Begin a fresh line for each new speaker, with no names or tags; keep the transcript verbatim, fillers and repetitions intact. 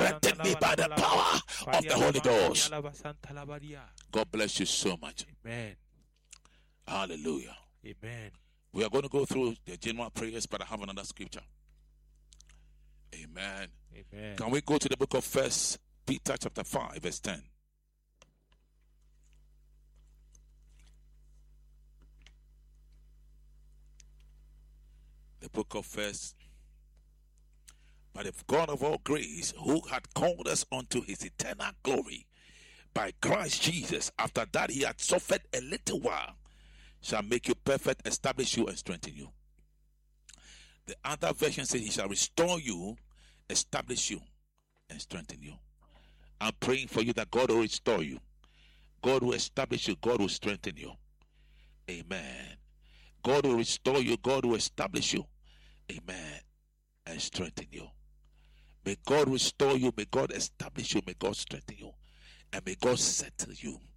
Strengthen me by the power of the Holy Ghost. God bless you so much.
Amen.
Hallelujah.
Amen.
We are going to go through the general prayers, but I have another scripture. Amen.
Amen.
Can we go to the book of First Peter chapter five, verse ten? The book of First. But the God of all grace, who had called us unto his eternal glory by Christ Jesus, after that he had suffered a little while, shall make you perfect, establish you, and strengthen you. The other version says he shall restore you, establish you, and strengthen you. I'm praying for you that God will restore you. God will establish you. God will strengthen you. Amen. God will restore you. God will establish you. Amen. And strengthen you. May God restore you. May God establish you. May God strengthen you. And may God settle you